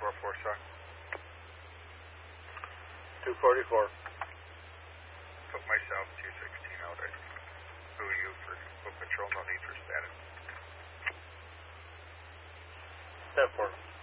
sir. 244. Put myself 216 out. I blew you for foot patrol, no need for status. 10-4.